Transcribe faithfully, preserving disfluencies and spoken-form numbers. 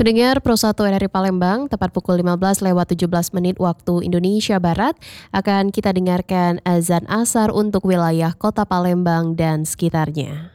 Pendengar Pro satu R R I Palembang, tepat pukul lima belas lewat tujuh belas menit waktu Indonesia Barat, akan kita dengarkan azan asar untuk wilayah Kota Palembang dan sekitarnya.